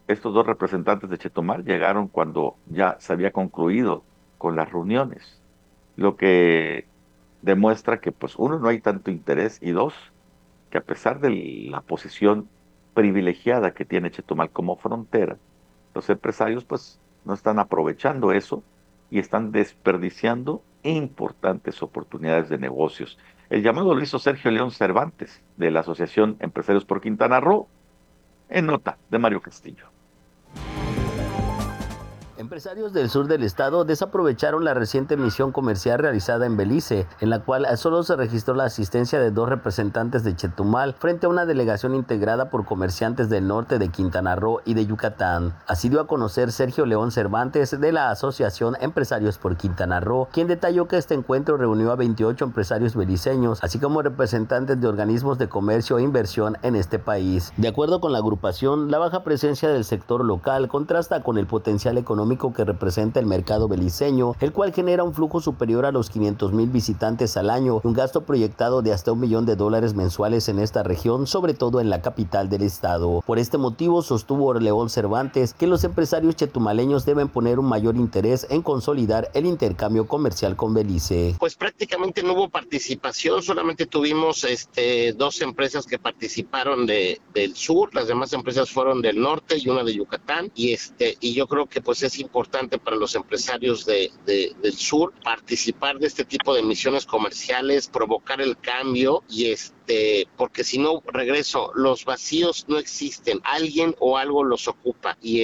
estos dos representantes de Chetumal llegaron cuando ya se había concluido con las reuniones, lo que demuestra que, pues, uno, no hay tanto interés, y dos, que a pesar de la posición privilegiada que tiene Chetumal como frontera, los empresarios, pues, no están aprovechando eso y están desperdiciando importantes oportunidades de negocios. El llamado lo hizo Sergio León Cervantes, de la Asociación Empresarios por Quintana Roo, en nota de Mario Castillo. Empresarios del sur del estado desaprovecharon la reciente misión comercial realizada en Belice, en la cual solo se registró la asistencia de 2 representantes de Chetumal frente a una delegación integrada por comerciantes del norte de Quintana Roo y de Yucatán. Así dio a conocer Sergio León Cervantes de la Asociación Empresarios por Quintana Roo, quien detalló que este encuentro reunió a 28 empresarios beliceños, así como representantes de organismos de comercio e inversión en este país. De acuerdo con la agrupación, la baja presencia del sector local contrasta con el potencial económico que representa el mercado beliceño, el cual genera un flujo superior a los 500,000 visitantes al año y un gasto proyectado de hasta $1 millón mensuales en esta región, sobre todo en la capital del estado. Por este motivo, sostuvo León Cervantes que los empresarios chetumaleños deben poner un mayor interés en consolidar el intercambio comercial con Belice. Pues prácticamente no hubo participación, solamente tuvimos 2 empresas que participaron del sur, las demás empresas fueron del norte y una de Yucatán, y yo creo que pues es importante para los empresarios del sur participar de este tipo de misiones comerciales, provocar el cambio y porque si no, regreso, los vacíos no existen, alguien o algo los ocupa y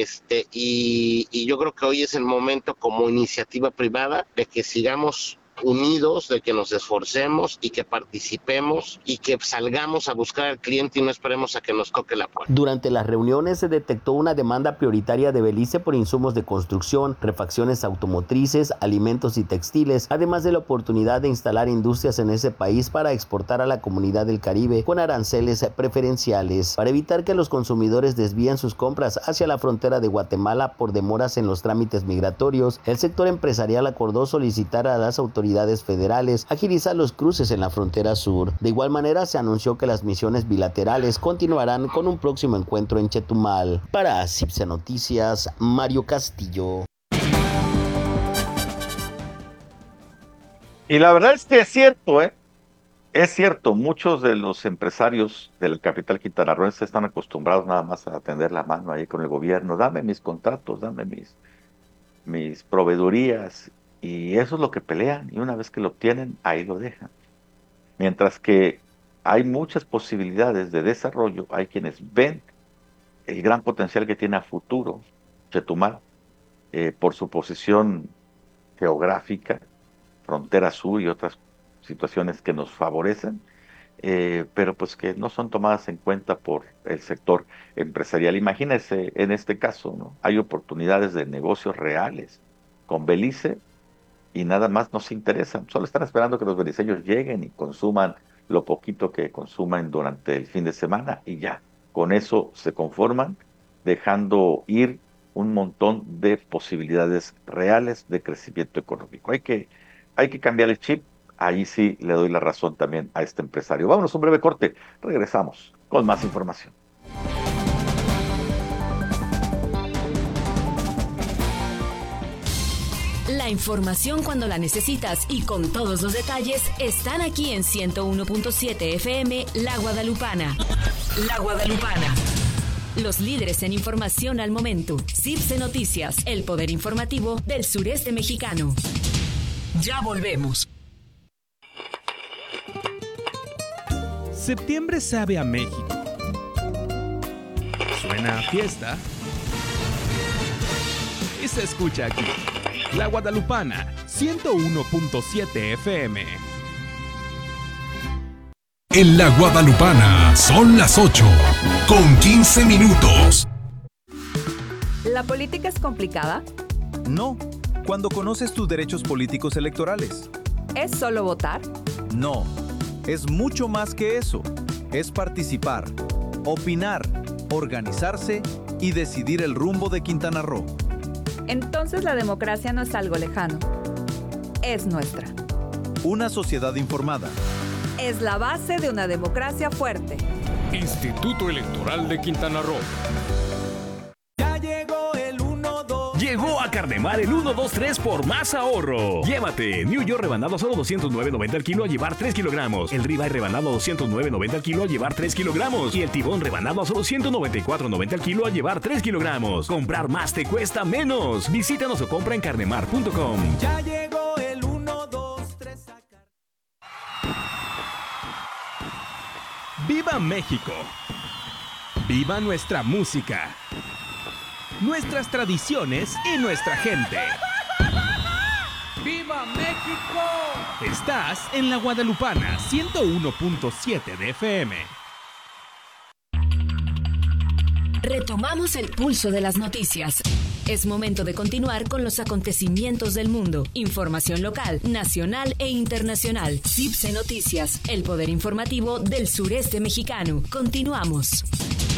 yo creo que hoy es el momento como iniciativa privada de que sigamos unidos, de que nos esforcemos y que participemos y que salgamos a buscar al cliente y no esperemos a que nos toque la puerta. Durante las reuniones se detectó una demanda prioritaria de Belice por insumos de construcción, refacciones automotrices, alimentos y textiles, además de la oportunidad de instalar industrias en ese país para exportar a la comunidad del Caribe con aranceles preferenciales. Para evitar que los consumidores desvíen sus compras hacia la frontera de Guatemala por demoras en los trámites migratorios, el sector empresarial acordó solicitar a las autoridades federales agilizar los cruces en la frontera sur. De igual manera, se anunció que las misiones bilaterales continuarán con un próximo encuentro en Chetumal. Para CIPSE Noticias, Mario Castillo. Y la verdad es que es cierto, es cierto, muchos de los empresarios de la capital quintanarroense están acostumbrados nada más a tender la mano ahí con el gobierno. Dame mis contratos, dame mis proveedurías, y eso es lo que pelean, y una vez que lo obtienen, ahí lo dejan. Mientras que hay muchas posibilidades de desarrollo, hay quienes ven el gran potencial que tiene a futuro Chetumal, por su posición geográfica, frontera sur y otras situaciones que nos favorecen, pero pues que no son tomadas en cuenta por el sector empresarial. Imagínense en este caso, ¿no? Hay oportunidades de negocios reales con Belice y nada más nos interesan. Solo están esperando que los beliceños lleguen y consuman lo poquito que consuman durante el fin de semana y ya. Con eso se conforman, dejando ir un montón de posibilidades reales de crecimiento económico. Hay que cambiar el chip. Ahí sí le doy la razón también a este empresario. Vámonos a un breve corte. Regresamos con más información. La información cuando la necesitas y con todos los detalles están aquí en 101.7 FM La Guadalupana. La Guadalupana. Los líderes en información al momento. CIPSE Noticias, el poder informativo del sureste mexicano. Ya volvemos. Septiembre sabe a México. Suena a fiesta. Y se escucha aquí. La Guadalupana, 101.7 FM. En La Guadalupana son las 8:15. ¿La política es complicada? No, cuando conoces tus derechos políticos electorales. ¿Es solo votar? No, es mucho más que eso. Es participar, opinar, organizarse y decidir el rumbo de Quintana Roo. Entonces la democracia no es algo lejano. Es nuestra. Una sociedad informada. Es la base de una democracia fuerte. Instituto Electoral de Quintana Roo. Llegó a Carnemar el 1, 2, 3 por más ahorro. Llévate New York rebanado a solo 209.90 al kilo a llevar 3 kilogramos. El ribeye rebanado a 209.90 al kilo a llevar 3 kilogramos. Y el tibón rebanado a solo 194.90 al kilo a llevar 3 kilogramos. Comprar más te cuesta menos. Visítanos o compra en carnemar.com. Ya llegó el 1, 2, 3 a ¡Viva México! ¡Viva nuestra música! Nuestras tradiciones y nuestra gente. ¡Viva México! Estás en La Guadalupana 101.7 de FM. Retomamos el pulso de las noticias. Es momento de continuar con los acontecimientos del mundo. Información local, nacional e internacional. CIPSE Noticias, el poder informativo del sureste mexicano. Continuamos.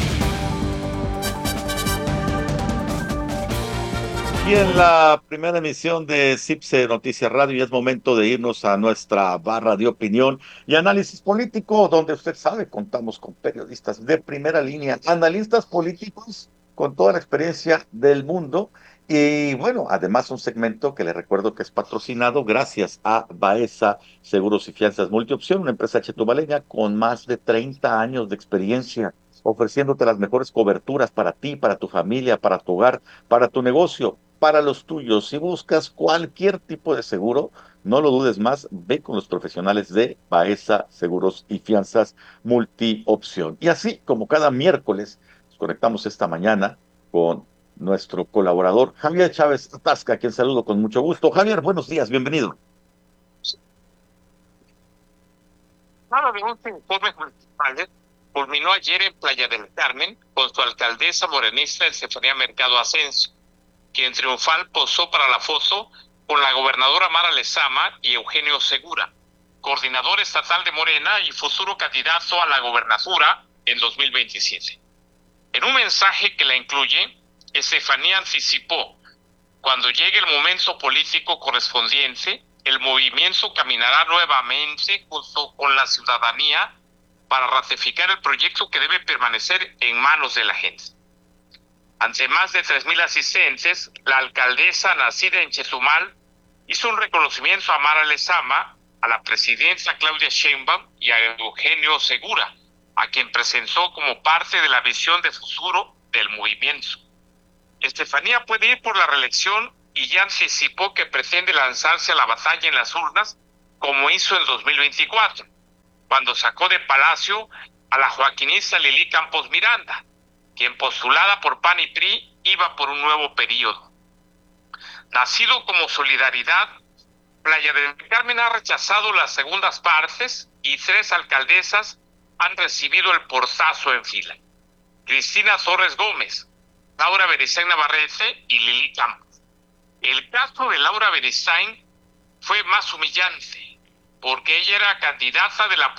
Y en la primera emisión de CIPSE Noticias Radio ya es momento de irnos a nuestra barra de opinión y análisis político, donde usted sabe, contamos con periodistas de primera línea, analistas políticos con toda la experiencia del mundo. Y bueno, además un segmento que le recuerdo que es patrocinado gracias a Baeza Seguros y Fianzas Multiopción, una empresa chetumaleña con más de 30 años de experiencia, ofreciéndote las mejores coberturas para ti, para tu familia, para tu hogar, para tu negocio, para los tuyos. Si buscas cualquier tipo de seguro, no lo dudes más, ve con los profesionales de Baeza Seguros y Fianzas Multiopción. Y así como cada miércoles, nos conectamos esta mañana con nuestro colaborador Javier Chávez Atasca, a quien saludo con mucho gusto. Javier, buenos días, bienvenido. Nada de 11 informes municipales culminó ayer en Playa del Carmen con su alcaldesa morenista Estefanía Mercado Asensio, quien triunfal posó para la foto con la gobernadora Mara Lezama y Eugenio Segura, coordinador estatal de Morena y futuro candidato a la gobernatura en 2027. En un mensaje que la incluye, Estefanía anticipó: cuando llegue el momento político correspondiente, el movimiento caminará nuevamente junto con la ciudadanía para ratificar el proyecto que debe permanecer en manos de la gente. Ante más de 3,000 asistentes, la alcaldesa nacida en Chetumal hizo un reconocimiento a Mara Lezama, a la presidenta Claudia Sheinbaum y a Eugenio Segura, a quien presentó como parte de la visión de futuro del movimiento. Estefanía puede ir por la reelección y ya anticipó que pretende lanzarse a la batalla en las urnas, como hizo en 2024, cuando sacó de Palacio a la joaquinista Lili Campos Miranda, quien postulada por PAN y PRI iba por un nuevo periodo. Nacido como Solidaridad, Playa del Carmen ha rechazado las segundas partes y 3 alcaldesas han recibido el portazo en fila: Cristina Torres Gómez, Laura Beristain Navarrete y Lili Campos. El caso de Laura Beristain fue más humillante, porque ella era candidata de la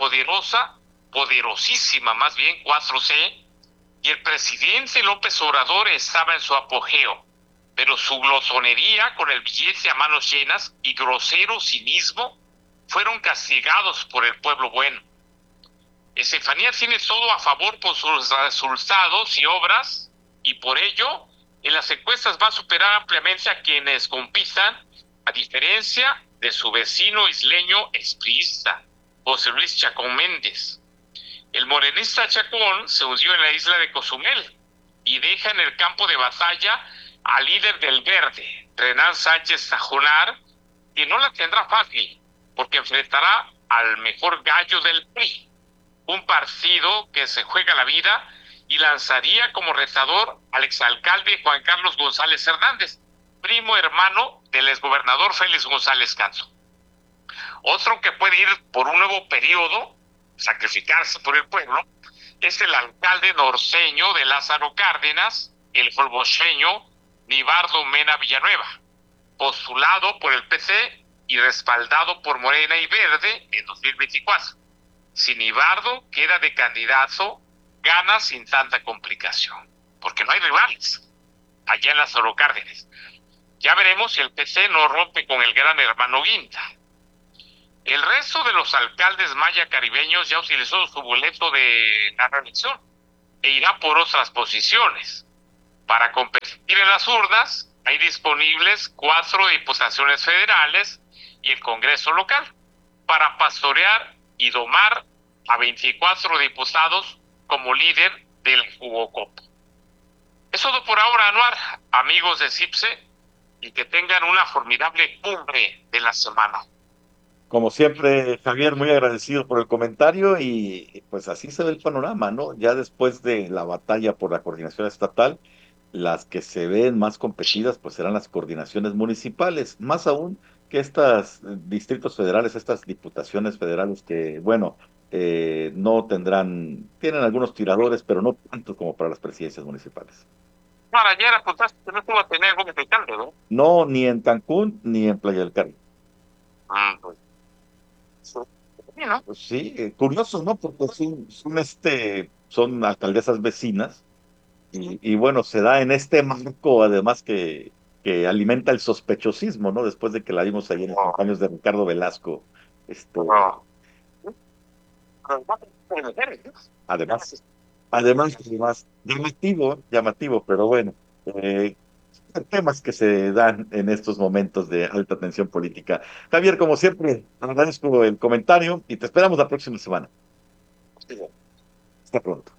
poderosísima más bien 4C, y el presidente López Obrador estaba en su apogeo, pero su glotonería con el billete a manos llenas y grosero cinismo fueron castigados por el pueblo bueno. Estefanía tiene todo a favor por sus resultados y obras, y por ello en las encuestas va a superar ampliamente a quienes compitan, a diferencia de su vecino isleño expriista, José Luis Chacón Méndez. El morenista Chacón se hundió en la isla de Cozumel y deja en el campo de batalla al líder del Verde, Renan Sánchez Tajonar, que no la tendrá fácil, porque enfrentará al mejor gallo del PRI, un partido que se juega la vida y lanzaría como retador al exalcalde Juan Carlos González Hernández, primo hermano del exgobernador Félix González Canso. Otro que puede ir por un nuevo periodo, sacrificarse por el pueblo, es el alcalde norteño de Lázaro Cárdenas, el folbocheño Nibardo Mena Villanueva, postulado por el PC y respaldado por Morena y Verde en 2024. Si Nibardo queda de candidato, gana sin tanta complicación, porque no hay rivales allá en Lázaro Cárdenas. Ya veremos si el PC no rompe con el gran hermano Guinda. El resto de los alcaldes maya caribeños ya utilizó su boleto de la reelección e irá por otras posiciones. Para competir en las urnas, Hay disponibles 4 diputaciones federales y el Congreso local para pastorear y domar a 24 diputados como líder del Jugocopo. Es todo por ahora, Anuar, amigos de CIPSE, y que tengan una formidable cumbre de la semana. Como siempre, Javier, muy agradecido por el comentario y pues así se ve el panorama, ¿no? Ya después de la batalla por la coordinación estatal, las que se ven más competidas pues serán las coordinaciones municipales, más aún que estos distritos federales, estas diputaciones federales que, bueno, no tienen algunos tiradores, pero no tantos como para las presidencias municipales. Para ayer apuntaste que no estuvo a tener algo de alcalde, ¿no? No, ni en Cancún ni en Playa del Carmen. Pues. Sí, ¿no? Pues sí, curioso, ¿no? Porque son alcaldesas vecinas y bueno, se da en este marco, además que alimenta el sospechosismo, ¿no? Después de que la vimos ahí en los años de Ricardo Velasco. Además, llamativo, pero bueno, temas que se dan en estos momentos de alta tensión política. Javier, como siempre, agradezco el comentario y te esperamos la próxima semana. Hasta pronto.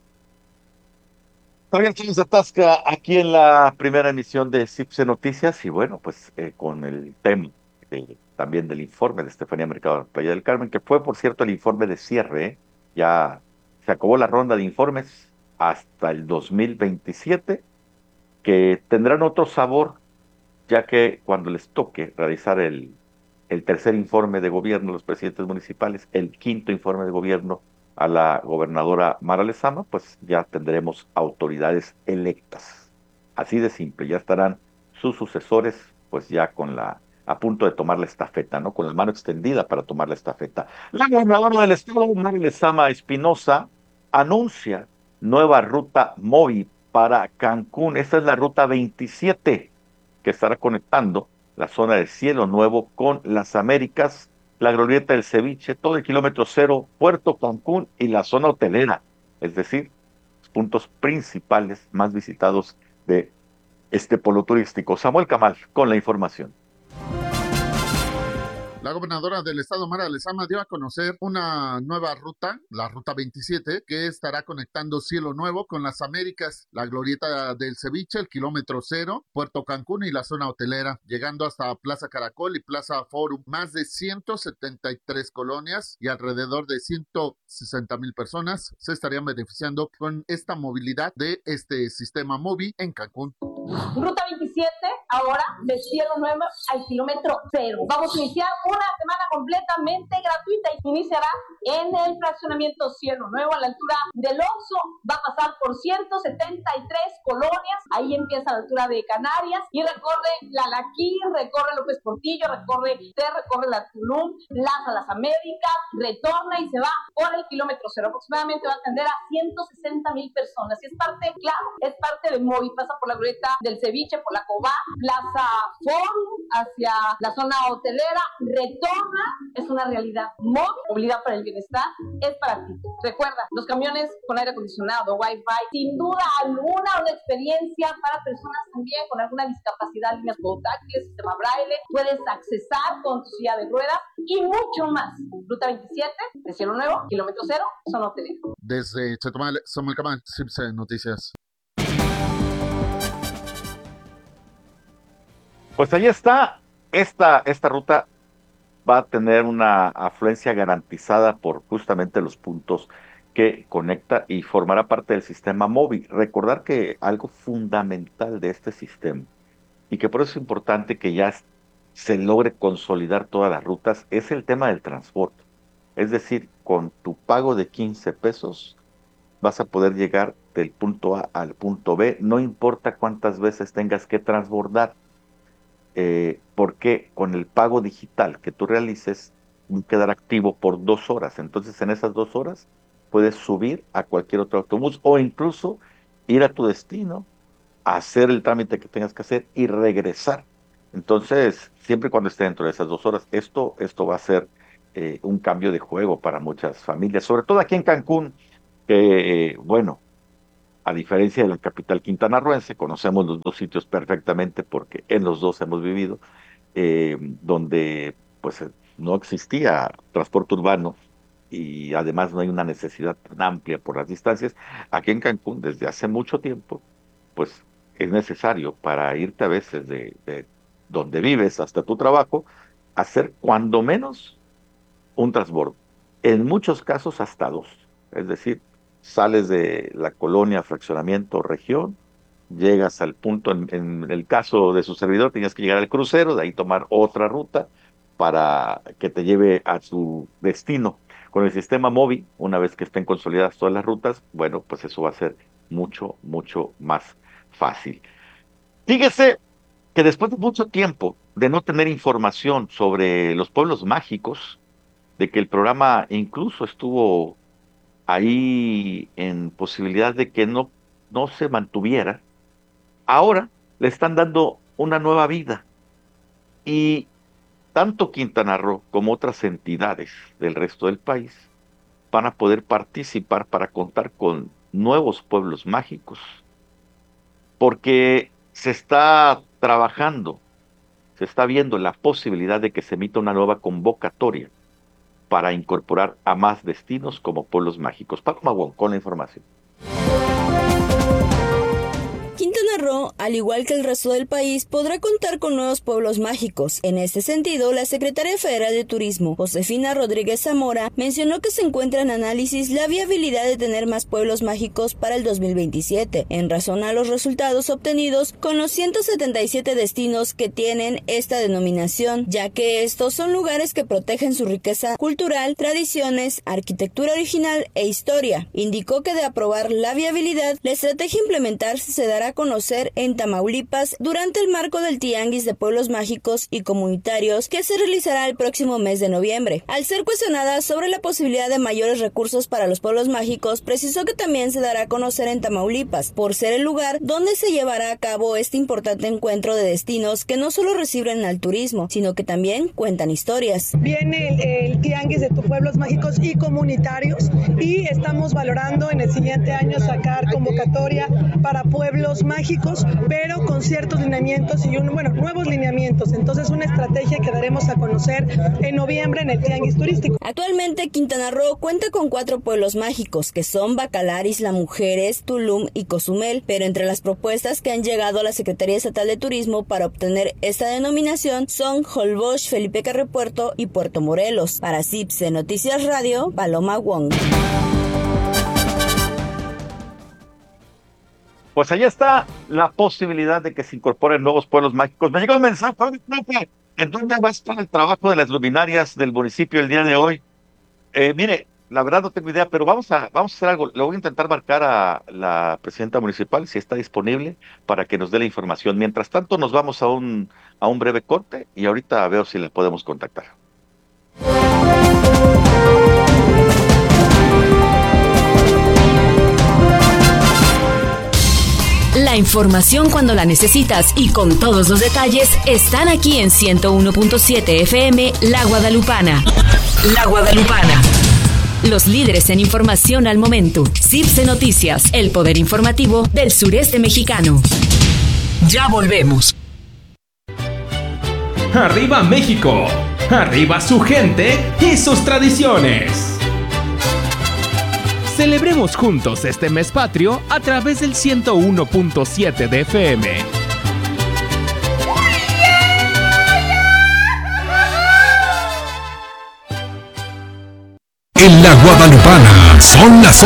Javier Chávez Atasca, aquí en la primera emisión de CIPSE Noticias, y bueno, pues con el tema también del informe de Estefanía Mercado de Playa del Carmen, que fue, por cierto, el informe de cierre. Ya se acabó la ronda de informes hasta el 2027, que tendrán otro sabor, ya que cuando les toque realizar el tercer informe de gobierno a los presidentes municipales, el quinto informe de gobierno a la gobernadora Mara Lezama, pues ya tendremos autoridades electas. Así de simple, ya estarán sus sucesores, pues ya a punto de tomar la estafeta, ¿no? Con la mano extendida para tomar la estafeta. La gobernadora del estado, Mara Lezama Espinosa, anuncia nueva ruta móvil para Cancún. Esta es la ruta 27, que estará conectando la zona de Cielo Nuevo con Las Américas, la glorieta del Ceviche, todo el kilómetro cero, Puerto Cancún y la zona hotelera, es decir, los puntos principales más visitados de este polo turístico. Samuel Camal con la información. La gobernadora del estado, Mara Lezama, dio a conocer una nueva ruta, la ruta 27, que estará conectando Cielo Nuevo con Las Américas, la glorieta del Ceviche, el kilómetro cero, Puerto Cancún y la zona hotelera, llegando hasta Plaza Caracol y Plaza Forum. Más de 173 colonias y alrededor de 160,000 personas se estarían beneficiando con esta movilidad de este sistema móvil en Cancún. Ruta 27, ahora de Cielo Nuevo al kilómetro cero. Vamos a iniciar una semana completamente gratuita y iniciará en el fraccionamiento Cielo Nuevo a la altura del Oxxo. Va a pasar por 173 colonias, ahí empieza a la altura de Canarias y recorre la Laquín, recorre López Portillo, recorre la Tulum, Plaza Las Américas, retorna y se va por el kilómetro cero. Aproximadamente va a atender a 160,000 personas y es parte de Movi, pasa por la glorieta del Ceviche, por la Cobá, Plaza Forum, hacia la zona hotelera, retorna, es una realidad. Movilidad para el bienestar es para ti. Recuerda, los camiones con aire acondicionado, Wi-Fi, sin duda alguna una experiencia para personas también con alguna discapacidad, líneas táctiles, sistema braille, puedes accesar con tu silla de ruedas y mucho más. Ruta 27, de Cielo Nuevo, kilómetro cero, zona hotelera. Desde Chetumal, Samuel Camal, CIPSE Noticias. Pues ahí está, esta ruta va a tener una afluencia garantizada por justamente los puntos que conecta y formará parte del sistema móvil. Recordar que algo fundamental de este sistema y que por eso es importante que ya se logre consolidar todas las rutas es el tema del transporte. Es decir, con tu pago de 15 pesos vas a poder llegar del punto A al punto B, no importa cuántas veces tengas que transbordar. Porque con el pago digital que tú realices va a quedar activo por 2 horas. Entonces en esas 2 horas puedes subir a cualquier otro autobús o incluso ir a tu destino, hacer el trámite que tengas que hacer y regresar. Entonces, siempre y cuando esté dentro de esas 2 horas, esto va a ser un cambio de juego para muchas familias, sobre todo aquí en Cancún, que bueno, a diferencia de la capital quintanarroense, conocemos los dos sitios perfectamente porque en los dos hemos vivido, donde pues no existía transporte urbano y además no hay una necesidad tan amplia por las distancias. Aquí en Cancún, desde hace mucho tiempo, pues es necesario para irte a veces de donde vives hasta tu trabajo, hacer cuando menos un transbordo. En muchos casos hasta dos. Es decir, sales de la colonia, fraccionamiento, región, llegas al punto, en el caso de su servidor, tenías que llegar al crucero, de ahí tomar otra ruta para que te lleve a su destino. Con el sistema móvil, una vez que estén consolidadas todas las rutas, bueno, pues eso va a ser mucho, mucho más fácil. Fíjese que después de mucho tiempo de no tener información sobre los pueblos mágicos, de que el programa incluso estuvo ahí en posibilidad de que no se mantuviera, ahora le están dando una nueva vida. Y tanto Quintana Roo como otras entidades del resto del país van a poder participar para contar con nuevos pueblos mágicos, porque se está trabajando, se está viendo la posibilidad de que se emita una nueva convocatoria para incorporar a más destinos como pueblos mágicos. Paloma Wong con la información. Quintana Roo, al igual que el resto del país, podrá contar con nuevos pueblos mágicos. En este sentido, la secretaria federal de Turismo, Josefina Rodríguez Zamora, mencionó que se encuentra en análisis la viabilidad de tener más pueblos mágicos para el 2027, en razón a los resultados obtenidos con los 177 destinos que tienen esta denominación, ya que estos son lugares que protegen su riqueza cultural, tradiciones, arquitectura original e historia. Indicó que de aprobar la viabilidad, la estrategia a implementar se dará a conocer en Tamaulipas durante el marco del Tianguis de Pueblos Mágicos y Comunitarios que se realizará el próximo mes de noviembre. Al ser cuestionada sobre la posibilidad de mayores recursos para los pueblos mágicos, precisó que también se dará a conocer en Tamaulipas, por ser el lugar donde se llevará a cabo este importante encuentro de destinos que no solo reciben al turismo, sino que también cuentan historias. Viene el Tianguis de Pueblos Mágicos y Comunitarios y estamos valorando en el siguiente año sacar convocatoria para pueblos mágicos, pero con ciertos lineamientos y nuevos lineamientos. Entonces, una estrategia que daremos a conocer en noviembre en el Tianguis Turístico. Actualmente, Quintana Roo cuenta con 4 pueblos mágicos, que son Bacalar, Isla Mujeres, Tulum y Cozumel, pero entre las propuestas que han llegado a la Secretaría Estatal de Turismo para obtener esta denominación son Holbox, Felipe Carrepuerto y Puerto Morelos. Para CIPSE Noticias Radio, Paloma Wong. Pues allá está la posibilidad de que se incorporen nuevos pueblos mágicos. Me llegó un mensaje, ¿en dónde va a estar el trabajo de las luminarias del municipio el día de hoy? Mire, la verdad no tengo idea, pero vamos a hacer algo. Le voy a intentar marcar a la presidenta municipal si está disponible para que nos dé la información. Mientras tanto, nos vamos a un breve corte y ahorita veo si les podemos contactar. La información cuando la necesitas y con todos los detalles están aquí en 101.7 FM La Guadalupana. La Guadalupana. Los líderes en información al momento. CIPSE Noticias, el poder informativo del sureste mexicano. Ya volvemos. ¡Arriba México! ¡Arriba su gente y sus tradiciones! Celebremos juntos este mes patrio a través del 101.7 de FM. En La Guadalupana son las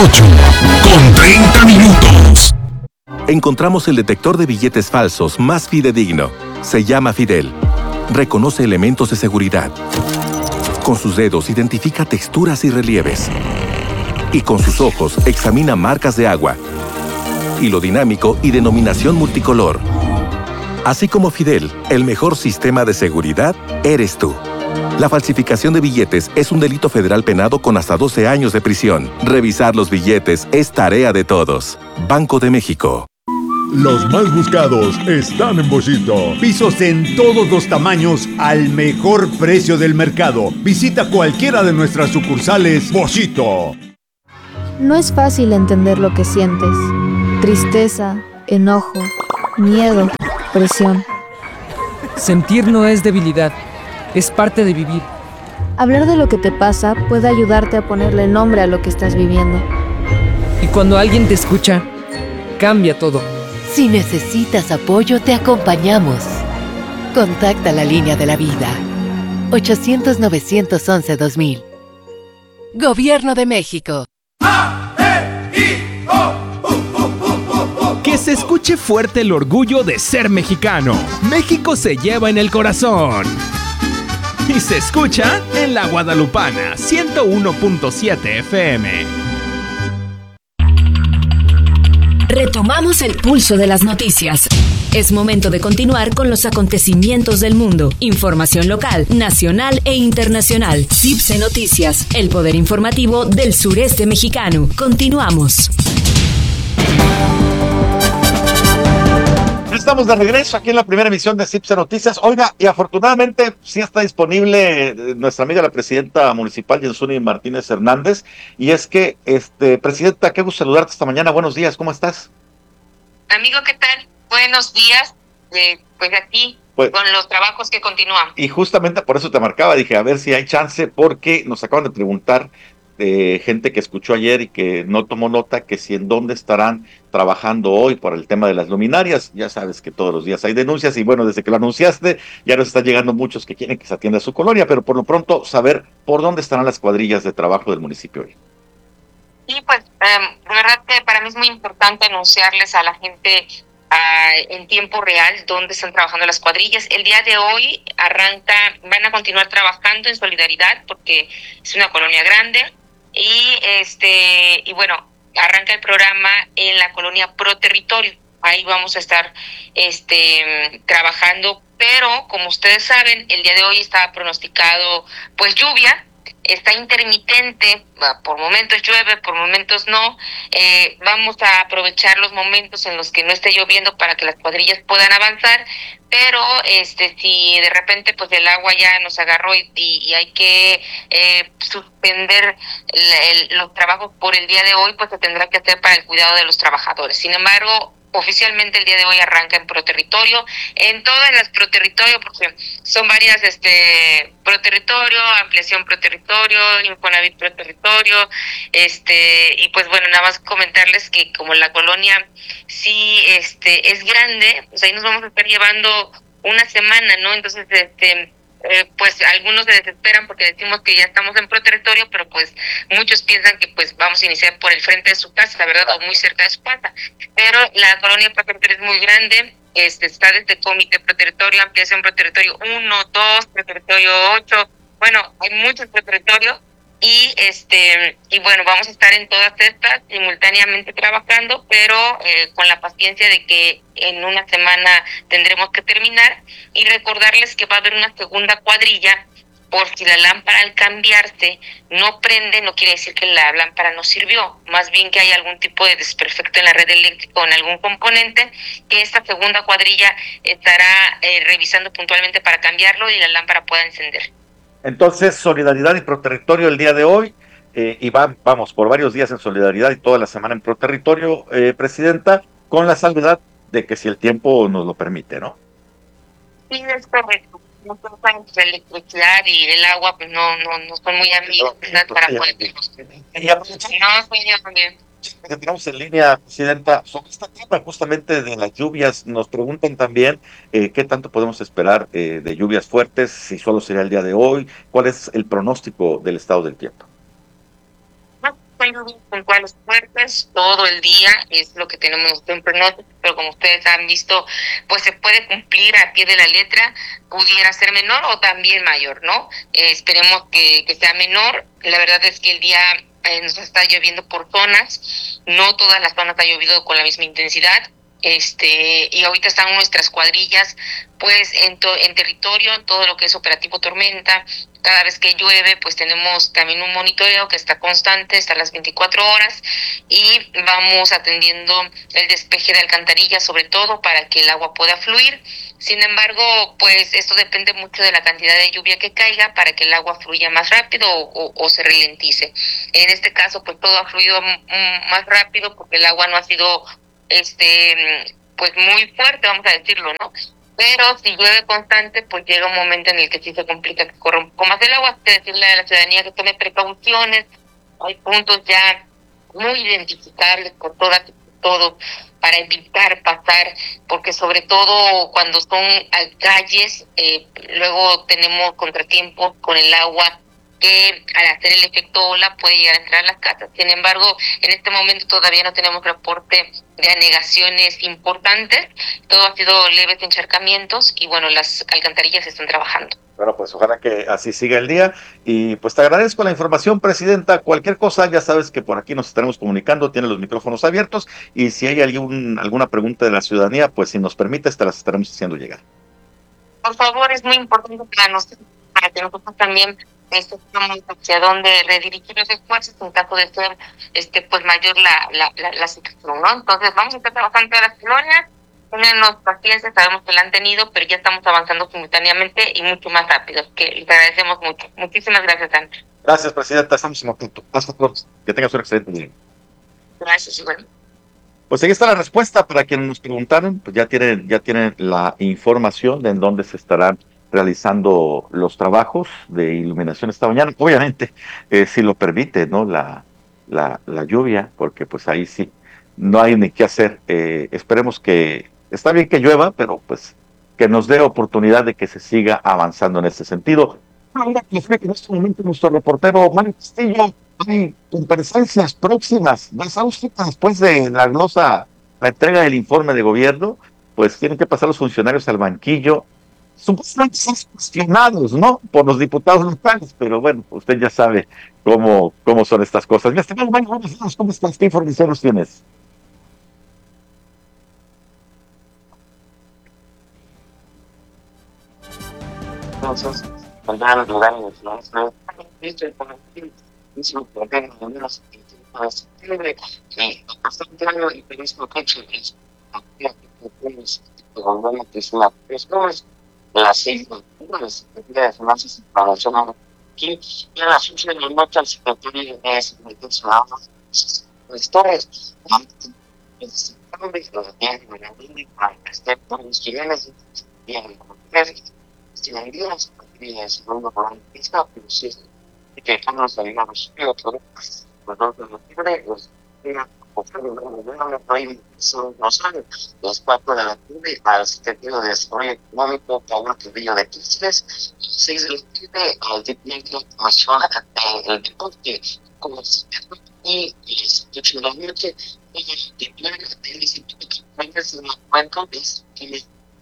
8:30. Encontramos el detector de billetes falsos más fidedigno. Se llama Fidel. Reconoce elementos de seguridad. Con sus dedos identifica texturas y relieves. Y con sus ojos examina marcas de agua, hilo dinámico y denominación multicolor. Así como Fidel, el mejor sistema de seguridad eres tú. La falsificación de billetes es un delito federal penado con hasta 12 años de prisión. Revisar los billetes es tarea de todos. Banco de México. Los más buscados están en Boschito. Pisos en todos los tamaños al mejor precio del mercado. Visita cualquiera de nuestras sucursales Boschito. No es fácil entender lo que sientes. tristeza, enojo, miedo, presión. Sentir no es debilidad, es parte de vivir. Hablar de lo que te pasa puede ayudarte a ponerle nombre a lo que estás viviendo. Y cuando alguien te escucha, cambia todo. Si necesitas apoyo, te acompañamos. Contacta la línea de la vida. 800-911-2000. Gobierno de México. Que se escuche fuerte el orgullo de ser mexicano. México se lleva en el corazón. Y se escucha en La Guadalupana, 101.7 FM. Retomamos el pulso de las noticias. Es momento de continuar con los acontecimientos del mundo. Información local, nacional e internacional. CIPSE Noticias, el poder informativo del sureste mexicano. Continuamos. Estamos de regreso aquí en la primera emisión de CIPSE Noticias. Oiga, y afortunadamente sí está disponible nuestra amiga la presidenta municipal, Yensuni Martínez Hernández. Y es que, presidenta, qué gusto saludarte esta mañana. Buenos días, ¿cómo estás? Amigo, ¿qué tal? Buenos días. Pues aquí, con los trabajos que continúan. Y justamente por eso te marcaba, dije, a ver si hay chance, porque nos acaban de preguntar gente que escuchó ayer y que no tomó nota, que si en dónde estarán trabajando hoy por el tema de las luminarias. Ya sabes que todos los días hay denuncias y bueno, desde que lo anunciaste ya nos están llegando muchos que quieren que se atienda a su colonia, pero por lo pronto saber por dónde estarán las cuadrillas de trabajo del municipio hoy. Sí, pues de verdad que para mí es muy importante anunciarles a la gente en tiempo real dónde están trabajando las cuadrillas. El día de hoy van a continuar trabajando en Solidaridad porque es una colonia grande. Y bueno, arranca el programa en la colonia Pro Territorio. Ahí vamos a estar trabajando, pero como ustedes saben, el día de hoy está pronosticado pues lluvia. Está intermitente, por momentos llueve, por momentos no. Vamos a aprovechar los momentos en los que no esté lloviendo para que las cuadrillas puedan avanzar, pero si de repente pues el agua ya nos agarró y hay que suspender los trabajos por el día de hoy, pues se tendrá que hacer para el cuidado de los trabajadores. Sin embargo, oficialmente el día de hoy arranca en Proterritorio, en todas las Proterritorio, porque son varias Proterritorio, ampliación Proterritorio, Infonavit Proterritorio, y pues bueno, nada más comentarles que como la colonia sí es grande, pues ahí nos vamos a estar llevando una semana, ¿no? Entonces pues algunos se desesperan porque decimos que ya estamos en Proterritorio, pero pues muchos piensan que pues vamos a iniciar por el frente de su casa, la verdad, o muy cerca de su casa, pero la colonia Proterritorio es muy grande. Está desde Comité Proterritorio, Ampliación Proterritorio 1, 2, Proterritorio 8, bueno, hay muchos Proterritorios y bueno, vamos a estar en todas estas simultáneamente trabajando, pero con la paciencia de que en una semana tendremos que terminar, y recordarles que va a haber una segunda cuadrilla por si la lámpara al cambiarse no prende. No quiere decir que la lámpara no sirvió, más bien que hay algún tipo de desperfecto en la red eléctrica o en algún componente, que esta segunda cuadrilla estará revisando puntualmente para cambiarlo y la lámpara pueda encender. Entonces, Solidaridad y Proterritorio el día de hoy, y vamos por varios días en Solidaridad y toda la semana en Proterritorio, presidenta, con la salvedad de que si el tiempo nos lo permite, ¿no? Sí, es correcto. Nosotros sabemos que la electricidad y el agua pues no son muy amigos, ¿verdad? Para poder... Y aprovechamos que tenemos en línea, presidenta, sobre este tema justamente de las lluvias. Nos preguntan también qué tanto podemos esperar de lluvias fuertes, si solo sería el día de hoy, cuál es el pronóstico del estado del tiempo. Hay lluvias puntuales fuertes todo el día, es lo que tenemos en pronóstico, pero como ustedes han visto, pues se puede cumplir a pie de la letra. Pudiera ser menor o también mayor, ¿no? Esperemos que sea menor. La verdad es que el día nos está lloviendo por zonas, no todas las zonas ha llovido con la misma intensidad. Y ahorita están nuestras cuadrillas pues en territorio, en todo lo que es operativo tormenta. Cada vez que llueve pues tenemos también un monitoreo que está constante, está a las 24 horas, y vamos atendiendo el despeje de alcantarillas sobre todo para que el agua pueda fluir. Sin embargo, pues esto depende mucho de la cantidad de lluvia que caiga para que el agua fluya más rápido o se ralentice. En este caso pues todo ha fluido más rápido porque el agua no ha sido pues muy fuerte, vamos a decirlo, ¿no? Pero si llueve constante, pues llega un momento en el que sí se complica que corra un poco más el agua. Hay que decirle a la ciudadanía que tome precauciones. Hay puntos ya muy identificables por todo para evitar pasar, porque sobre todo cuando son calles, luego tenemos contratiempos con el agua que al hacer el efecto ola puede llegar a entrar a las casas. Sin embargo, en este momento todavía no tenemos reporte de anegaciones importantes, todo ha sido leves encharcamientos y bueno, las alcantarillas están trabajando. Bueno, pues ojalá que así siga el día y pues te agradezco la información, Presidenta. Cualquier cosa, ya sabes que por aquí nos estaremos comunicando, tiene los micrófonos abiertos y si hay alguna pregunta de la ciudadanía, pues si nos permites te las estaremos haciendo llegar. Por favor, es muy importante para que nosotros también sepamos hacia dónde redirigir los esfuerzos en caso de ser pues mayor la situación, ¿no? Entonces vamos a estar trabajando en todas las colonias. Téngannos paciencia, sabemos que la han tenido, pero ya estamos avanzando simultáneamente y mucho más rápido, que les agradecemos mucho. Muchísimas gracias, Andrés. Gracias, Presidenta, estamos en contacto. Hasta pronto, que tengas un excelente día. Gracias, igual. Pues ahí está la respuesta para quienes nos preguntaron, pues ya tienen la información de en dónde se estarán realizando los trabajos de iluminación esta mañana. Obviamente, si lo permite, ¿no? La lluvia, porque pues ahí sí, no hay ni qué hacer. Esperemos que, está bien que llueva, pero pues que nos dé oportunidad de que se siga avanzando en ese sentido. Ahora que en este momento nuestro reportero Mario Castillo, hay comparecencias próximas. Ya sabe usted que después de la entrega del informe de gobierno, pues tienen que pasar los funcionarios al banquillo, supuestamente son cuestionados, ¿no? Por los diputados locales, pero bueno, usted ya sabe cómo son estas cosas. Mi estimado Mario, ¿cómo estás? ¿Qué información nos tienes? Entonces, lugar no las 6 de finanzas internacionales aquí y a las 8 de la noche al secretario de Seguridad Ciudadana las 4 de la tarde al secretario de Desarrollo Económico Pablo Carrillo de Quisles, 6 de la tarde al Departamento Nacional del Deporte y 8 de la noche el Instituto de Encuentro de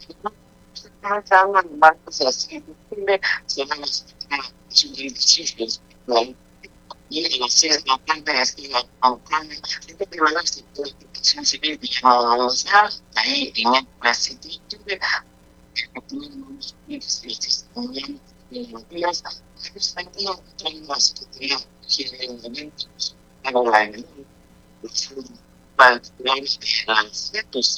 y a las 6 de la tarde es la campaña de privada sector de protección civil de Nacional, ahí en el presidente de los días, la Secretaría de Alimentos, para las cientos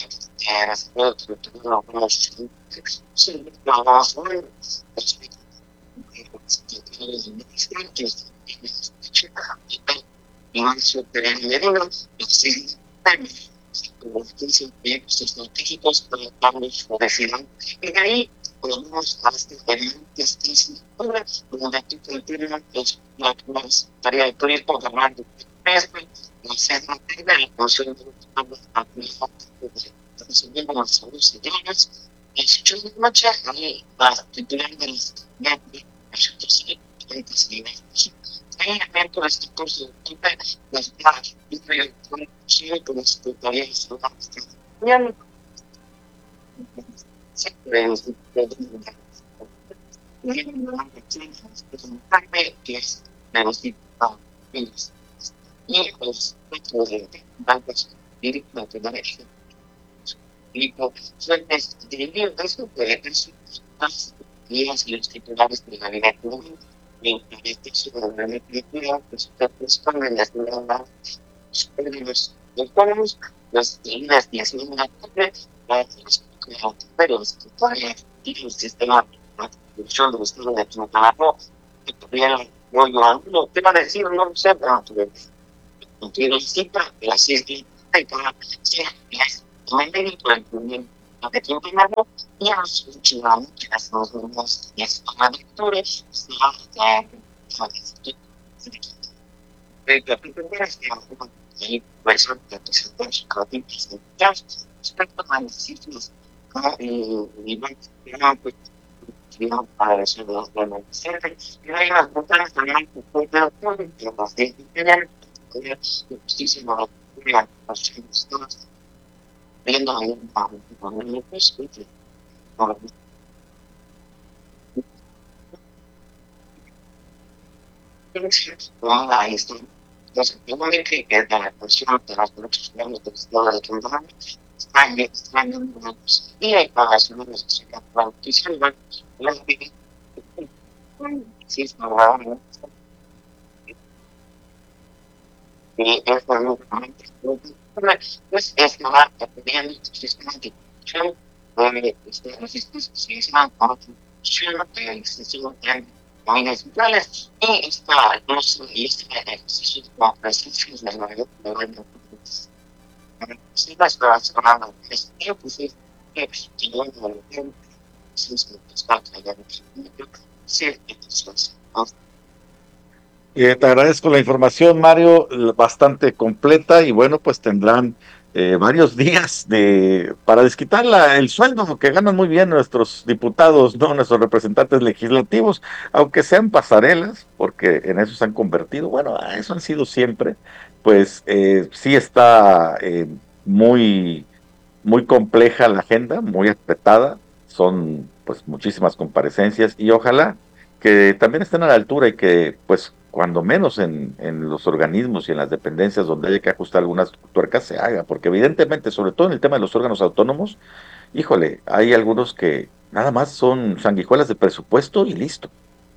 estratégicos para planes de y ahí podemos hasta donde aquí tenemos la Secretaría de Turismo Fernando la Serra la Comisión de las salud ciudadanas, el 8 de la noche, ahí la titular de las hay evento de este curso de las más con la Secretaría de Salud que es de los diputados y los bancos directos sueltes dirigidos eso puede ser las guías y los titulares de la vida pública en este ciudadano cultura pues responden las demandas los autónomos las medidas de asignación los tutoriales y el sistema de producción de los de Quintana Roo que tuvieron no te va a decir no sé pero cita la CISDI y para el médico de Quintana Roo y a los ciudadanos que las dos y estos lectores la primera es que hay personas que presentan sus características respecto a las cifras y para eso de los beneficiarios. Y hay las montañas también que pueden ver que las de justicia no la estamos viendo ahí un perspectiva. Ahí está. Entonces, igualmente que la cuestión de las derechos humanos del Estado de Quintana Roo están en una y hay pagaciones de sociedad para noticia sí, es verdad, ¿no? Y es realmente pues es la epidemia de sistema de producción los sistemas para la producción de extensión de máquinas centrales y esta ejercicio de la presencia de la vida sí las personas hablando de este tiempo sí que llegando al tiempo te agradezco la información, Mario, bastante completa y bueno, pues tendrán varios días para desquitar el sueldo que ganan muy bien nuestros diputados, no nuestros representantes legislativos, aunque sean pasarelas, porque en eso se han convertido, bueno, eso han sido siempre, pues sí está muy compleja la agenda, muy apretada, son pues muchísimas comparecencias y ojalá que también estén a la altura y que pues cuando menos en los organismos y en las dependencias donde haya que ajustar algunas tuercas se haga, porque evidentemente, sobre todo en el tema de los órganos autónomos, híjole, hay algunos que nada más son sanguijuelas de presupuesto y listo.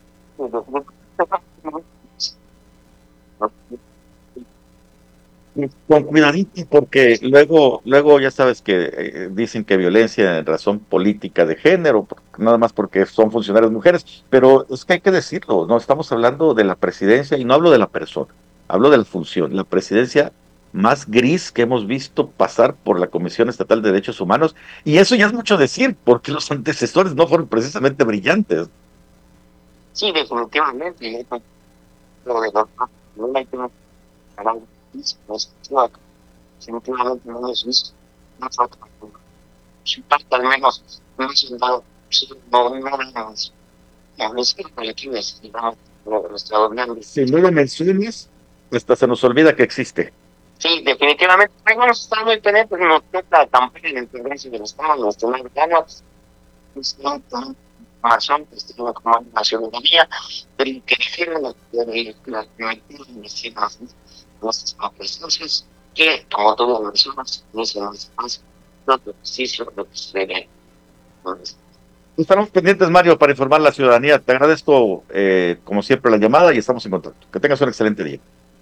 Con cuidadito, porque luego ya sabes que dicen que violencia en razón política de género, nada más porque son funcionarias mujeres, pero es que hay que decirlo, no estamos hablando de la presidencia y no hablo de la persona, hablo de la función, la presidencia más gris que hemos visto pasar por la Comisión Estatal de Derechos Humanos, y eso ya es mucho decir, porque los antecesores no fueron precisamente brillantes. Sí, definitivamente, lo de no hay que definitivamente no es visto, no falta su parte al menos no es un dado no es que colectivos digamos nuestra gobierno. Si no lo mencionas, hasta se nos olvida que existe. Sí, definitivamente vamos a estar muy pendientes nos toca la campaña de intervención del Estado nuestro americano es no tan información que estima como la ciudadanía pero que difiere la investigación nuestras presencias que, como tú lo mencionas, no se nos pasa lo que ejercicio, lo que se debe. Estaremos pendientes, Mario, para informar a la ciudadanía. Te agradezco, como siempre, la llamada y estamos en contacto. Que tengas un excelente día.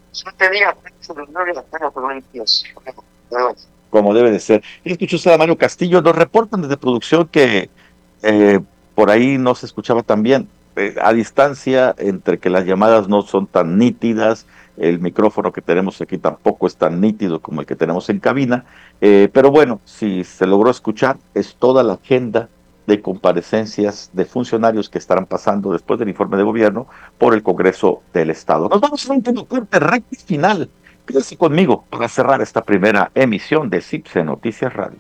Como debe de ser. Y escuchó a Mario Castillo. Nos reportan desde producción que por ahí no se escuchaba tan bien. A distancia, entre que las llamadas no son tan nítidas, el micrófono que tenemos aquí tampoco es tan nítido como el que tenemos en cabina, pero bueno, si se logró escuchar, es toda la agenda de comparecencias de funcionarios que estarán pasando después del informe de gobierno por el Congreso del Estado. Nos vamos a un último corte, recta final. Quédese conmigo para cerrar esta primera emisión de CIPSE Noticias Radio.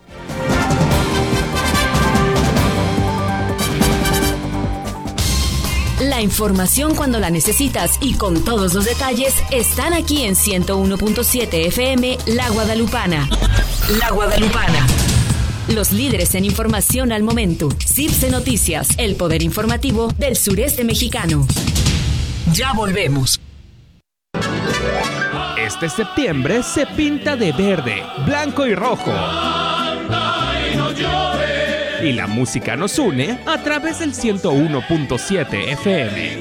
La información cuando la necesitas y con todos los detalles están aquí en 101.7 FM La Guadalupana. La Guadalupana. Los líderes en información al momento. CIPSE Noticias, el poder informativo del sureste mexicano. Ya volvemos. Este septiembre se pinta de verde, blanco y rojo. Y la música nos une a través del 101.7 FM.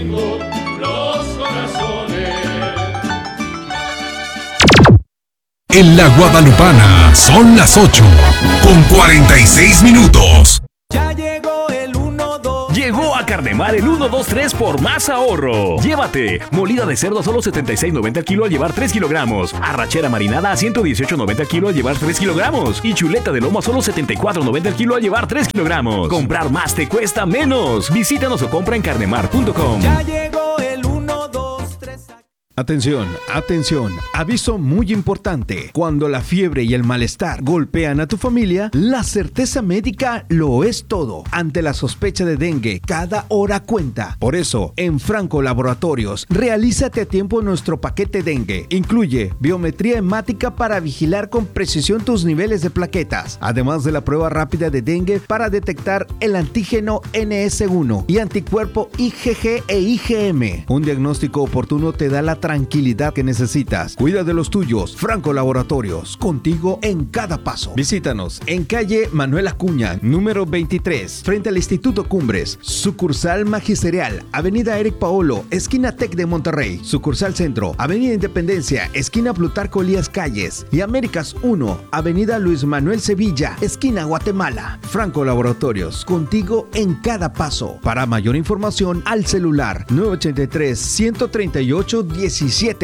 En La Guadalupana son las 8:46. Ya llegó el 1-2. Llegó a Cardemosa llamar el 123 por más ahorro. Llévate molida de cerdo a solo $76.90 el kilo al llevar 3 kilogramos. Arrachera marinada a $118.90 el kilo al llevar 3 kilogramos. Y chuleta de lomo a solo $74.90 el kilo al llevar 3 kilogramos. Comprar más te cuesta menos. Visítanos o compra en carnemar.com. Ya llegó el 1, 2, 3. Atención, atención, aviso muy importante. Cuando la fiebre y el malestar golpean a tu familia, la certeza médica lo es todo. Ante la sospecha de dengue, cada hora cuenta. Por eso, en Franco Laboratorios, realízate a tiempo nuestro paquete dengue. Incluye biometría hemática para vigilar con precisión tus niveles de plaquetas, además de la prueba rápida de dengue para detectar el antígeno NS1 y anticuerpo IgG e IgM. Un diagnóstico oportuno te da la tranquilidad que necesitas. Cuida de los tuyos. Franco Laboratorios, contigo en cada paso. Visítanos en calle Manuel Acuña, número 23, frente al Instituto Cumbres. Sucursal Magisterial, Avenida Eric Paolo, esquina Tec de Monterrey. Sucursal Centro, Avenida Independencia, esquina Plutarco Elías Calles. Y Américas 1, Avenida Luis Manuel Sevilla, esquina Guatemala. Franco Laboratorios, contigo en cada paso. Para mayor información, al celular 983-138-1714.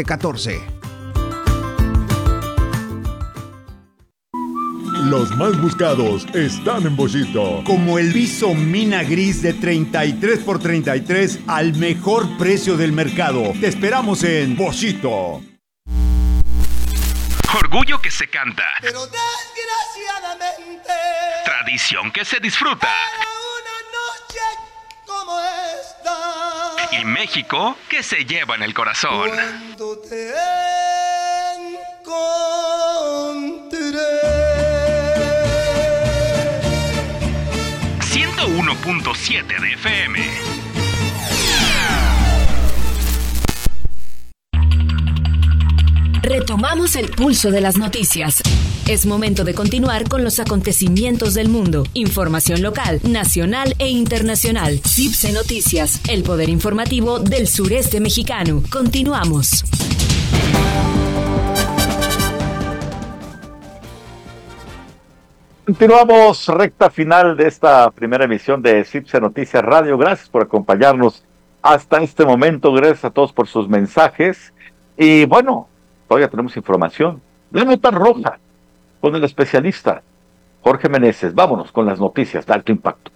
Los más buscados están en Boschito. Como el viso mina gris de 33 por 33 al mejor precio del mercado. Te esperamos en Boschito. Orgullo que se canta. Pero desgraciadamente. Tradición que se disfruta. Para una noche como esta. Y México que se lleva en el corazón. Cuando te encontré. 101.7 de FM. Retomamos el pulso de las noticias. Es momento de continuar con los acontecimientos del mundo. Información local, nacional e internacional. CIPSE Noticias, el poder informativo del sureste mexicano. Continuamos. Continuamos, recta final de esta primera emisión de CIPSE Noticias Radio. Gracias por acompañarnos hasta este momento. Gracias a todos por sus mensajes. Y bueno, todavía tenemos información. La nota roja con el especialista Jorge Meneses. Vámonos con las noticias de alto impacto.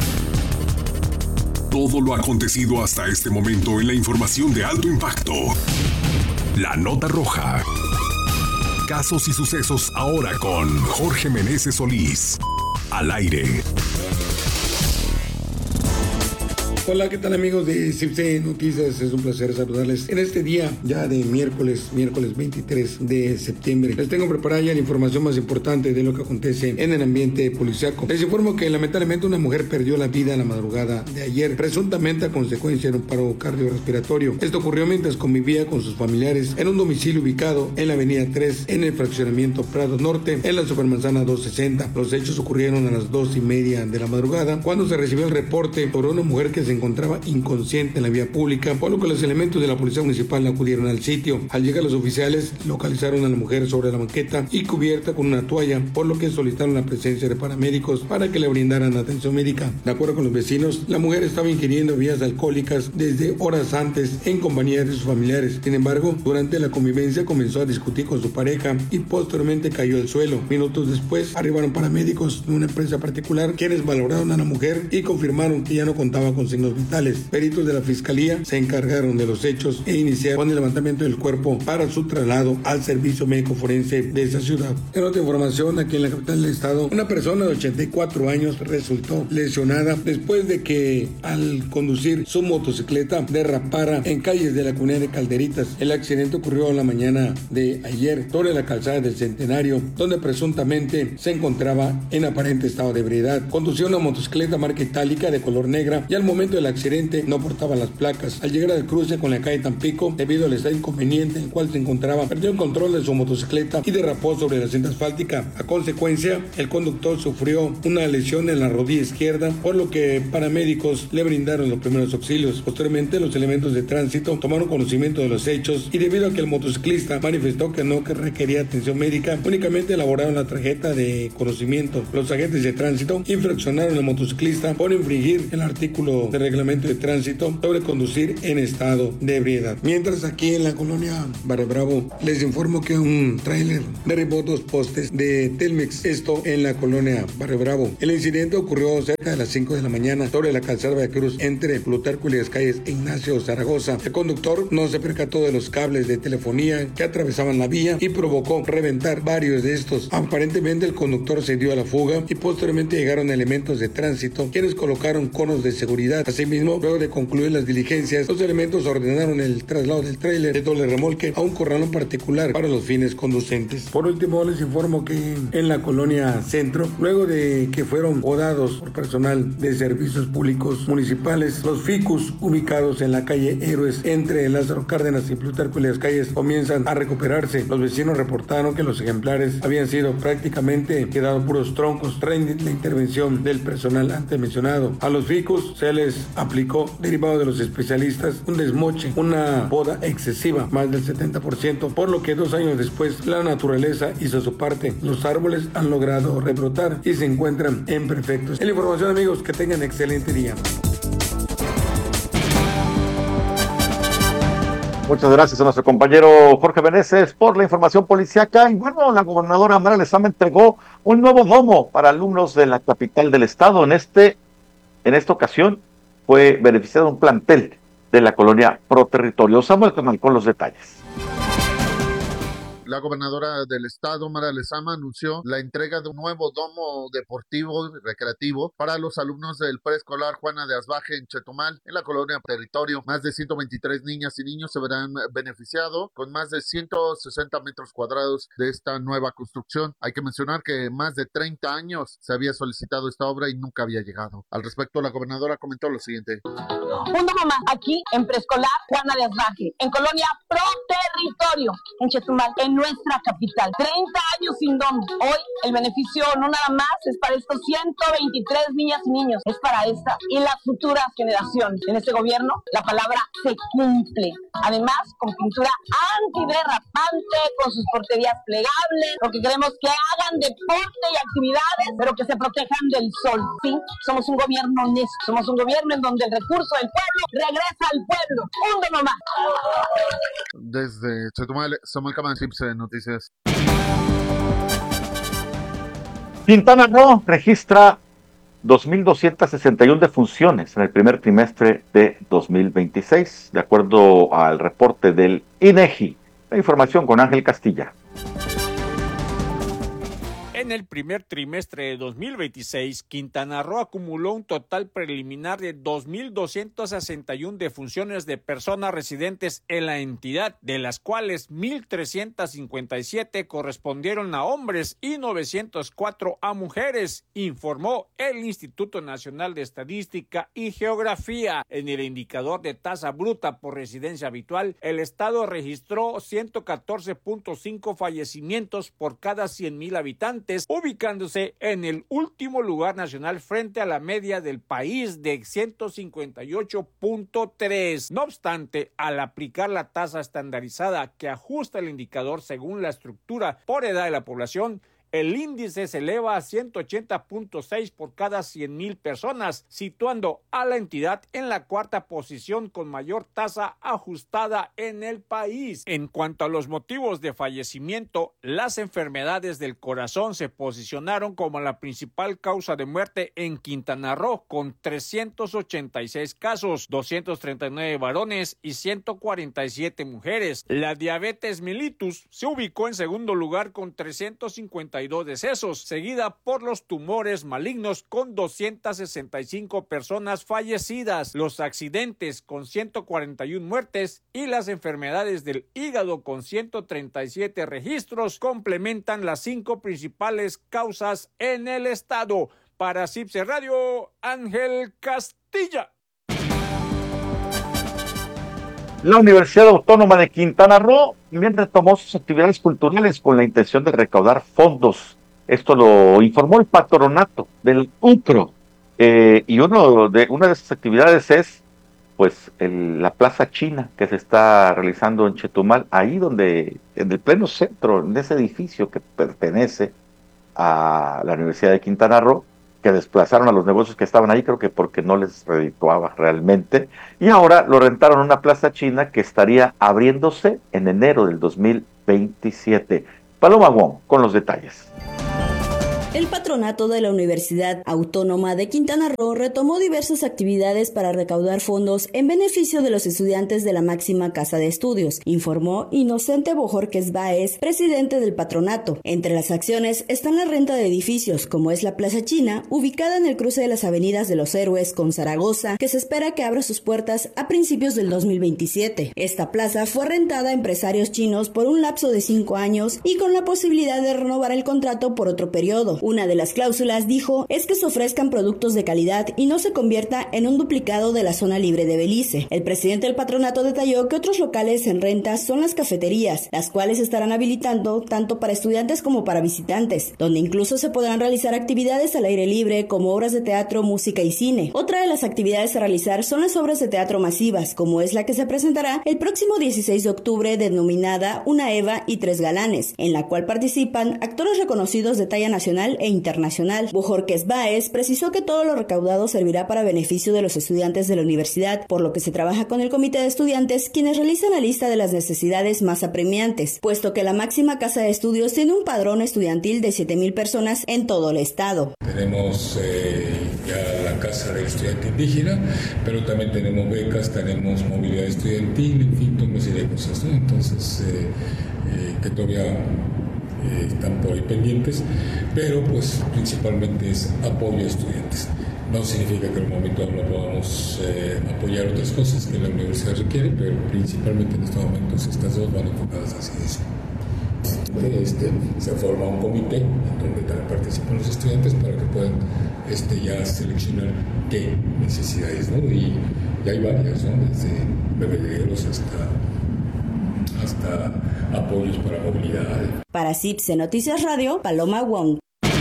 Todo lo acontecido hasta este momento en la información de alto impacto. La nota roja. Casos y sucesos ahora con Jorge Meneses Solís. Al aire. Hola, ¿qué tal amigos de CIPSE Noticias? Es un placer saludarles en este día ya de miércoles 23 de septiembre. Les tengo preparada ya la información más importante de lo que acontece en el ambiente policiaco. Les informo que lamentablemente una mujer perdió la vida en la madrugada de ayer, presuntamente a consecuencia de un paro cardiorrespiratorio. Esto ocurrió mientras convivía con sus familiares en un domicilio ubicado en la avenida 3 en el fraccionamiento Prado Norte, en la supermanzana 260. Los hechos ocurrieron a las 2:30 de la madrugada, cuando se recibió el reporte por una mujer que se encontraba inconsciente en la vía pública, por lo que los elementos de la policía municipal acudieron al sitio. Al llegar los oficiales localizaron a la mujer sobre la banqueta y cubierta con una toalla, por lo que solicitaron la presencia de paramédicos para que le brindaran atención médica. De acuerdo con los vecinos, la mujer estaba ingiriendo bebidas alcohólicas desde horas antes en compañía de sus familiares. Sin embargo, durante la convivencia comenzó a discutir con su pareja y posteriormente cayó al suelo. Minutos después arribaron paramédicos de una empresa particular, quienes valoraron a la mujer y confirmaron que ya no contaba con signos vitales. Peritos de la fiscalía se encargaron de los hechos e iniciaron el levantamiento del cuerpo para su traslado al servicio médico forense de esa ciudad. En otra información, aquí en la capital del estado, una persona de 84 años resultó lesionada después de que al conducir su motocicleta derrapara en calles de la comunidad de Calderitas. El accidente ocurrió en la mañana de ayer sobre la calzada del Centenario, donde presuntamente se encontraba en aparente estado de ebriedad. Conducía una motocicleta marca itálica de color negra y al momento del accidente no portaba las placas. Al llegar al cruce con la calle Tampico, debido al estado inconveniente en el cual se encontraba, perdió el control de su motocicleta y derrapó sobre la cinta asfáltica. A consecuencia, el conductor sufrió una lesión en la rodilla izquierda, por lo que paramédicos le brindaron los primeros auxilios. Posteriormente, los elementos de tránsito tomaron conocimiento de los hechos y debido a que el motociclista manifestó que no requería atención médica, únicamente elaboraron la tarjeta de conocimiento. Los agentes de tránsito infraccionaron al motociclista por infringir el artículo de reglamento de tránsito sobre conducir en estado de ebriedad. Mientras aquí en la colonia Barrio Bravo les informo que un tráiler derribó 2 postes de Telmex, esto en la colonia Barrio Bravo. El incidente ocurrió cerca de las 5 de la mañana sobre la calzada Veracruz entre Plutarco y las calles Ignacio Zaragoza. El conductor no se percató de los cables de telefonía que atravesaban la vía y provocó reventar varios de estos. Aparentemente el conductor se dio a la fuga y posteriormente llegaron elementos de tránsito quienes colocaron conos de seguridad. Asimismo, luego de concluir las diligencias, los elementos ordenaron el traslado del tráiler de doble remolque a un corralón particular para los fines conducentes. Por último, les informo que en la colonia Centro, luego de que fueron podados por personal de servicios públicos municipales, los ficus ubicados en la calle Héroes entre Lázaro Cárdenas y Plutarco y las calles comienzan a recuperarse. Los vecinos reportaron que los ejemplares habían sido prácticamente quedado puros troncos tras la intervención del personal antes mencionado. A los ficus se les aplicó, derivado de los especialistas, un desmoche, una poda excesiva, más del 70%, por lo que 2 años después la naturaleza hizo su parte. Los árboles han logrado rebrotar y se encuentran en perfectos. Es la información, amigos, que tengan excelente día. Muchas gracias a nuestro compañero Jorge Meneses por la información policiaca. Y bueno, la gobernadora Mara Lezama entregó un nuevo domo para alumnos de la capital del estado. En esta ocasión fue beneficiado un plantel de la colonia Pro Territorio. Samuel Camal con los detalles. La gobernadora del estado, Mara Lezama, anunció la entrega de un nuevo domo deportivo y recreativo para los alumnos del preescolar Juana de Asbaje en Chetumal, en la colonia Territorio. Más de 123 niñas y niños se verán beneficiados con más de 160 metros cuadrados de esta nueva construcción. Hay que mencionar que más de 30 años se había solicitado esta obra y nunca había llegado. Al respecto, la gobernadora comentó lo siguiente. Un domo más aquí en preescolar Juana de Asbaje, en colonia Pro Territorio, en Chetumal, en nuestra capital. 30 años sin domo. Hoy el beneficio no nada más es para estos 123 niñas y niños, es para esta y las futuras generaciones. En este gobierno la palabra se cumple. Además, con pintura antiderrapante, con sus porterías plegables, lo que queremos que hagan deporte y actividades, pero que se protejan del sol. Sí, somos un gobierno honesto, somos un gobierno en donde el recurso del pueblo regresa al pueblo. Un domo más. Desde Chetumal, Samuel Caman, Noticias. Quintana Roo registra 2.261 defunciones en el primer trimestre de 2026, de acuerdo al reporte del INEGI. La información con Ángel Castilla. En el primer trimestre de 2026, Quintana Roo acumuló un total preliminar de 2.261 defunciones de personas residentes en la entidad, de las cuales 1.357 correspondieron a hombres y 904 a mujeres, informó el Instituto Nacional de Estadística y Geografía. En el indicador de tasa bruta por residencia habitual, el estado registró 114.5 fallecimientos por cada 100,000 habitantes, ubicándose en el último lugar nacional frente a la media del país de 158.3. No obstante, al aplicar la tasa estandarizada que ajusta el indicador según la estructura por edad de la población, el índice se eleva a 180.6 por cada 100,000 personas, situando a la entidad en la cuarta posición con mayor tasa ajustada en el país. En cuanto a los motivos de fallecimiento, las enfermedades del corazón se posicionaron como la principal causa de muerte en Quintana Roo, con 386 casos, 239 varones y 147 mujeres. La diabetes mellitus se ubicó en segundo lugar con 352 decesos, seguida por los tumores malignos con 265 personas fallecidas, los accidentes con 141 muertes y las enfermedades del hígado con 137 registros complementan las 5 principales causas en el estado. Para CIPSE Radio, Ángel Castilla. La Universidad Autónoma de Quintana Roo retomó sus actividades culturales con la intención de recaudar fondos. Esto lo informó el patronato del UCRO. Y una de esas actividades es pues la Plaza China que se está realizando en Chetumal, ahí donde, en el pleno centro, en ese edificio que pertenece a la Universidad de Quintana Roo, que desplazaron a los negocios que estaban ahí, creo que porque no les redituaba realmente, y ahora lo rentaron en una plaza china que estaría abriéndose en enero del 2027. Paloma Wong con los detalles. El patronato de la Universidad Autónoma de Quintana Roo retomó diversas actividades para recaudar fondos en beneficio de los estudiantes de la máxima casa de estudios, informó Inocente Bojorquez Báez, presidente del patronato. Entre las acciones están la renta de edificios, como es la Plaza China, ubicada en el cruce de las avenidas de los Héroes con Zaragoza, que se espera que abra sus puertas a principios del 2027. Esta plaza fue rentada a empresarios chinos por un lapso de 5 años y con la posibilidad de renovar el contrato por otro periodo. Una de las cláusulas, dijo, es que se ofrezcan productos de calidad y no se convierta en un duplicado de la zona libre de Belice. El presidente del patronato detalló que otros locales en renta son las cafeterías, las cuales estarán habilitando tanto para estudiantes como para visitantes, donde incluso se podrán realizar actividades al aire libre como obras de teatro, música y cine. Otra de las actividades a realizar son las obras de teatro masivas, como es la que se presentará el próximo 16 de octubre denominada Una Eva y 3 Galanes, en la cual participan actores reconocidos de talla nacional e internacional. Bojorquez Báez precisó que todo lo recaudado servirá para beneficio de los estudiantes de la universidad, por lo que se trabaja con el comité de estudiantes, quienes realizan la lista de las necesidades más apremiantes, puesto que la máxima casa de estudios tiene un padrón estudiantil de 7,000 personas en todo el estado. Tenemos ya la casa del estudiante indígena, pero también tenemos becas, tenemos movilidad estudiantil, en fin, toda una serie de cosas, ¿no? Entonces, que todavía están por ahí pendientes, pero pues principalmente es apoyo a estudiantes. No significa que en el momento no podamos apoyar otras cosas que la universidad requiere, pero principalmente en estos momentos estas dos van enfocadas hacia eso. Se forma un comité en donde también participan los estudiantes para que puedan ya seleccionar qué necesidades, ¿no? Y hay varias, ¿no? Desde bebederos hasta apoyos para movilidad. Para CIPSE Noticias Radio, Paloma Wong.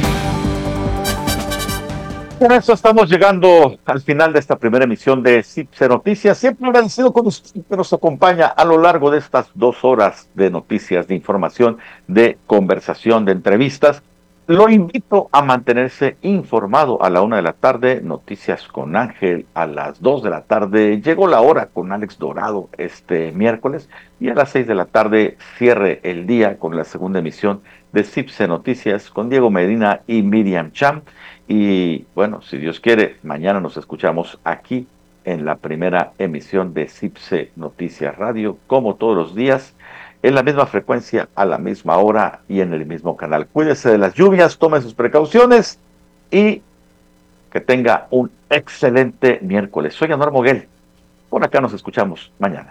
Con eso estamos llegando al final de esta primera emisión de CIPSE Noticias. Siempre agradecido con usted que nos acompaña a lo largo de estas 2 horas de noticias, de información, de conversación, de entrevistas. Lo invito a mantenerse informado. A la 1 de la tarde, Noticias con Ángel. A las 2 de la tarde, Llegó la Hora con Alex Dorado este miércoles. Y a las 6 de la tarde, cierre el día con la segunda emisión de CIPSE Noticias con Diego Medina y Miriam Cham. Y bueno, si Dios quiere, mañana nos escuchamos aquí en la primera emisión de CIPSE Noticias Radio, como todos los días, en la misma frecuencia, a la misma hora y en el mismo canal. Cuídese de las lluvias, tome sus precauciones y que tenga un excelente miércoles. Soy Anuar Moguel. Por acá nos escuchamos mañana.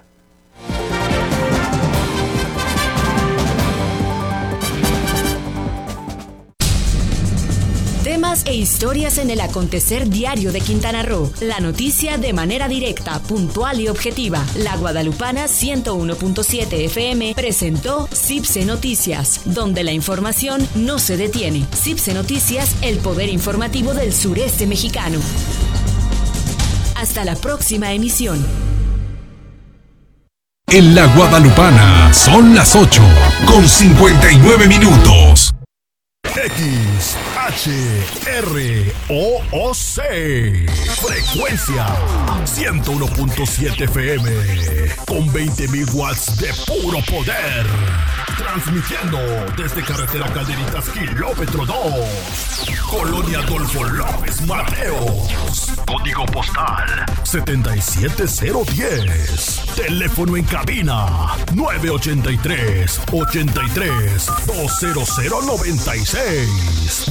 Temas e historias en el acontecer diario de Quintana Roo. La noticia de manera directa, puntual y objetiva. La Guadalupana 101.7 FM presentó CIPSE Noticias, donde la información no se detiene. CIPSE Noticias, el poder informativo del sureste mexicano. Hasta la próxima emisión. En la Guadalupana son las 8:59. XHROOC frecuencia 101.7 FM con 20,000 watts de puro poder, transmitiendo desde carretera Calderitas kilómetro 2, Colonia Adolfo López Mateos, código postal 77010, teléfono en cabina 983 83 20096.